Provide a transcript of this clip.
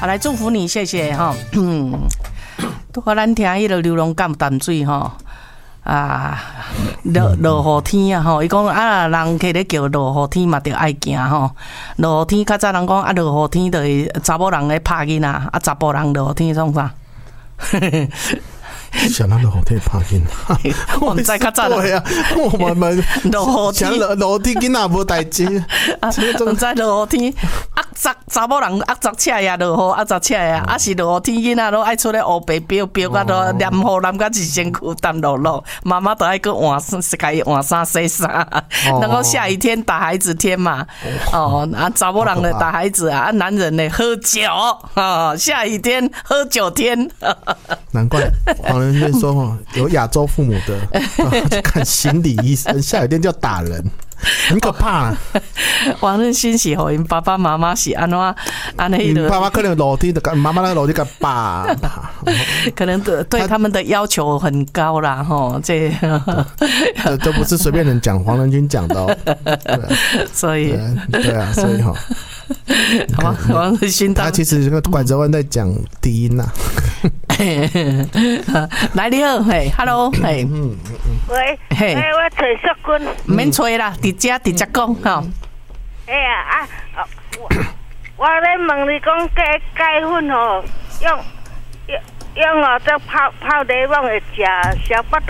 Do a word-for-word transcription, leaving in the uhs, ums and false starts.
好，来祝福你，谢谢哈。嗯，都和咱听迄个流浪感淡水哈。啊，落落雨天啊吼，伊讲啊，人客咧叫落雨天嘛，着爱行吼。落雨天较早人讲啊，落雨天着是查某人咧拍囡仔，啊查甫人落雨天创啥？ 想到落雨天拍囡仔， 我毋知较早对啊，我们们落雨天落落雨天囡仔无代志， 啊，毋知落雨天啊，查查某人啊，查车呀落雨啊，查车呀，啊是落雨天囡仔都爱出来黑白飙飙到都黏雨淋到一身躯澹落落，妈妈都爱去换衫，家己换衫洗衫，然后下雨天打孩子天嘛，哦啊查某人咧打孩子啊，啊男人咧喝酒啊，下雨天喝酒天， 难怪黄仁轩说哦，有亚洲父母的去看心理医生，下雨天就要打人。很可怕、啊。 王任新是互因爸爸妈妈是安怎安尼的？ 爸爸可能楼梯的，妈妈那个楼梯个爸， 可能对对他们的要求很高啦，吼，这这都不是随便人讲，黄仁勋讲的哦。 所以对啊，所以哈， 王王任勋他其实这个管泽湾在讲低音呐。 来你好，嘿 ，Hello， 嘿， 喂，嘿，我找淑君， 唔免找啦，直接直接讲吼。 哎呀啊，我我咧问你讲钙钙粉吼，用用用哦，这泡泡茶网会食小巴肚